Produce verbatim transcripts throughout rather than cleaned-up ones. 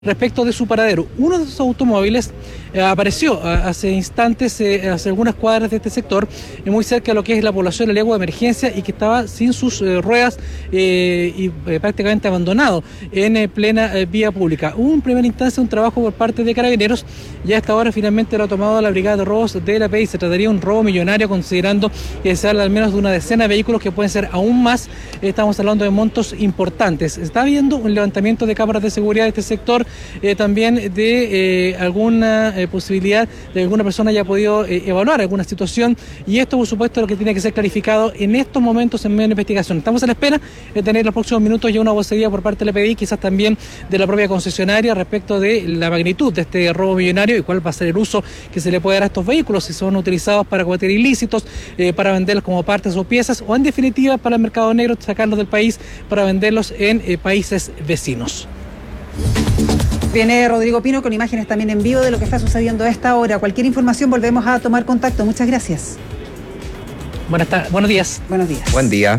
Respecto de su paradero. Uno de esos automóviles eh, apareció a, hace instantes, eh, hace algunas cuadras de este sector, eh, muy cerca de lo que es la población de Legua de Emergencia y que estaba sin sus eh, ruedas eh, y eh, prácticamente abandonado en eh, plena eh, vía pública. Hubo en primera instancia un trabajo por parte de Carabineros y a esta hora finalmente lo ha tomado la Brigada de Robos de la P I. Se trataría de un robo millonario considerando que se habla al menos de una decena de vehículos que pueden ser aún más. Estamos hablando de montos importantes. Está habiendo un levantamiento de cámaras de seguridad de este sector. Eh, también de eh, alguna eh, posibilidad de que alguna persona haya podido eh, evaluar alguna situación, y esto por supuesto es lo que tiene que ser clarificado en estos momentos en medio de investigación. Estamos a la espera de tener en los próximos minutos ya una vocería por parte de la P D I, quizás también de la propia concesionaria, respecto de la magnitud de este robo millonario y cuál va a ser el uso que se le puede dar a estos vehículos, si son utilizados para cometer ilícitos, eh, para venderlos como partes o piezas, o en definitiva para el mercado negro, sacarlos del país para venderlos en eh, países vecinos. Viene Rodrigo Pino con imágenes también en vivo de lo que está sucediendo a esta hora. Cualquier información volvemos a tomar contacto. Muchas gracias. Buenas tardes, buenos días. Buenos días. Buen día.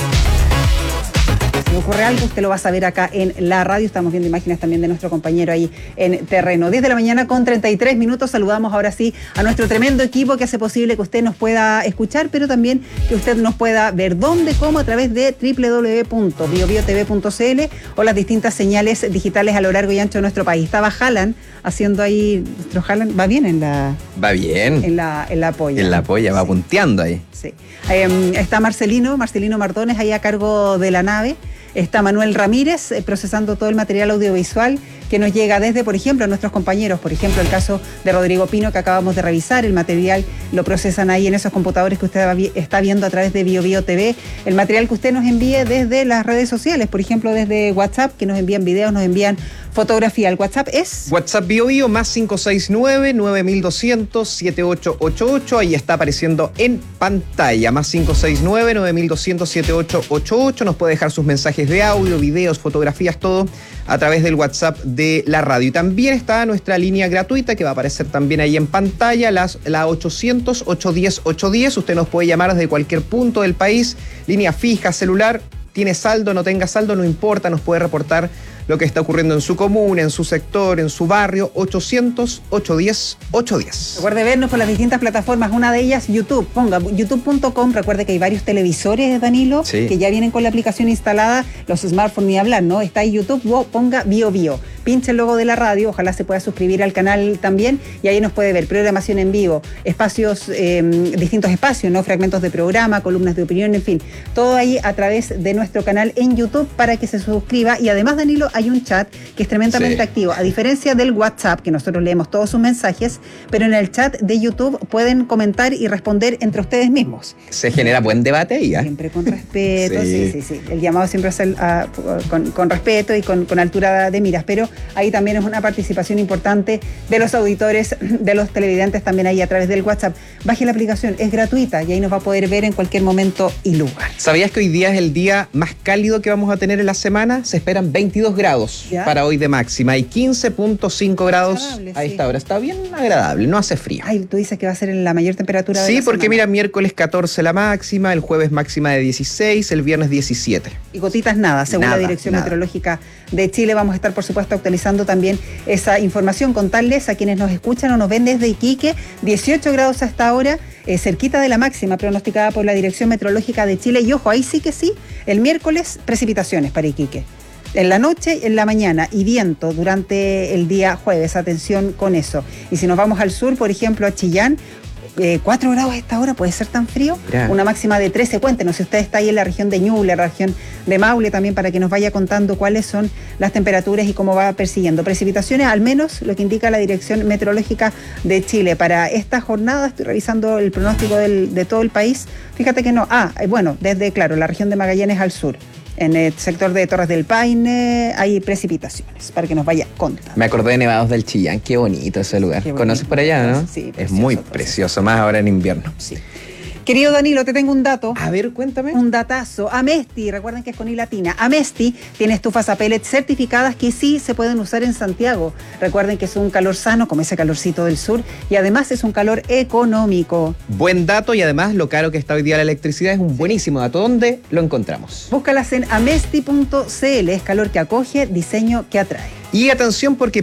Si ocurre algo, usted lo va a saber acá en la radio. Estamos viendo imágenes también de nuestro compañero ahí en terreno. diez de la mañana con treinta y tres minutos. Saludamos ahora sí a nuestro tremendo equipo que hace posible que usted nos pueda escuchar, pero también que usted nos pueda ver. ¿Dónde? ¿Cómo? A través de doble u doble u doble u punto bio bio t v punto c l o las distintas señales digitales a lo largo y ancho de nuestro país. Estaba Jalan haciendo ahí, nuestro Jalan va bien en la... Va bien. En la, en la polla. En la polla, va sí. Punteando ahí. Sí. Eh, está Marcelino, Marcelino Mardones ahí a cargo de la nave. Está Manuel Ramírez eh, procesando todo el material audiovisual que nos llega desde, por ejemplo, nuestros compañeros. Por ejemplo, el caso de Rodrigo Pino que acabamos de revisar. El material lo procesan ahí en esos computadores que usted está viendo a través de Bio Bio T V. El material que usted nos envíe desde las redes sociales, por ejemplo, desde WhatsApp, que nos envían videos, nos envían fotografía. El WhatsApp es... WhatsApp Bio Bio más cinco seis nueve, nueve dos cero cero, siete ocho ocho ocho. Ahí está apareciendo en pantalla. Más cinco seis nueve, nueve dos cero cero, siete ocho ocho ocho. Nos puede dejar sus mensajes de audio, videos, fotografías, todo a través del WhatsApp de la radio. Y también está nuestra línea gratuita que va a aparecer también ahí en pantalla, las, la ochocientos, ochocientos diez, ochocientos diez. Usted nos puede llamar desde cualquier punto del país, línea fija, celular, tiene saldo, no tenga saldo, no importa, nos puede reportar lo que está ocurriendo en su comuna, en su sector, en su barrio. Ochocientos, ochocientos diez, ochocientos diez. Recuerde vernos por las distintas plataformas, una de ellas YouTube. Ponga youtube punto com. Recuerde que hay varios televisores, Danilo, sí, que ya vienen con la aplicación instalada, los smartphones ni hablar, ¿no? Está ahí YouTube, ponga Bio Bio. Pinche el logo de la radio, ojalá se pueda suscribir al canal también, y ahí nos puede ver programación en vivo, espacios, eh, distintos espacios, ¿no? Fragmentos de programa, columnas de opinión, en fin, todo ahí a través de nuestro canal en YouTube para que se suscriba. Y además, Danilo, hay un chat que es tremendamente sí. activo, a diferencia del WhatsApp, que nosotros leemos todos sus mensajes, pero en el chat de YouTube pueden comentar y responder entre ustedes mismos. Se genera buen debate ahí, ¿eh? Siempre con respeto, sí, sí, sí. sí. El llamado siempre es el, uh, con, con respeto y con, con altura de miras, pero ahí también es una participación importante de los auditores, de los televidentes también ahí a través del WhatsApp. Baje la aplicación, es gratuita y ahí nos va a poder ver en cualquier momento y lugar. ¿Sabías que hoy día es el día más cálido que vamos a tener en la semana? Se esperan veintidós grados ¿Ya? para hoy de máxima y quince punto cinco grados a esta sí. hora. Está bien agradable, no hace frío. Ay, tú dices que va a ser en la mayor temperatura de Sí, la porque semana. Mira, miércoles catorce la máxima, el jueves máxima de dieciséis, el viernes diecisiete. Y gotitas nada, según nada, la Dirección nada. Meteorológica de Chile. Vamos a estar, por supuesto, actualizando también esa información. Contarles a quienes nos escuchan o nos ven desde Iquique, dieciocho grados a esta hora, eh, cerquita de la máxima pronosticada por la Dirección Meteorológica de Chile. Y ojo, ahí sí que sí, el miércoles precipitaciones para Iquique. En la noche, en la mañana, y viento durante el día jueves. Atención con eso. Y si nos vamos al sur, por ejemplo, a Chillán, Eh, cuatro grados a esta hora, ¿puede ser tan frío? Yeah. Una máxima de trece, cuéntenos si usted está ahí en la región de Ñuble, la región de Maule también, para que nos vaya contando cuáles son las temperaturas y cómo va persiguiendo. Precipitaciones, al menos lo que indica la Dirección Meteorológica de Chile. Para esta jornada, estoy revisando el pronóstico del, de todo el país, fíjate que no, ah, bueno, desde, claro, la región de Magallanes al sur. En el sector de Torres del Paine hay precipitaciones, para que nos vaya contando. Me acordé de Nevados del Chillán, qué bonito ese lugar. Bonito. ¿Conoces por allá, no? Sí, es muy precioso, más ahora en invierno. Sí. Querido Danilo, te tengo un dato. A ver, cuéntame. Un datazo. Amesti, recuerden que es con I latina. Amesti tiene estufas a pellet certificadas que sí se pueden usar en Santiago. Recuerden que es un calor sano, como ese calorcito del sur, y además es un calor económico. Buen dato, y además lo caro que está hoy día la electricidad es un buenísimo dato. ¿Dónde lo encontramos? Búscalas en amesti punto c l. Es calor que acoge, diseño que atrae. Y atención, porque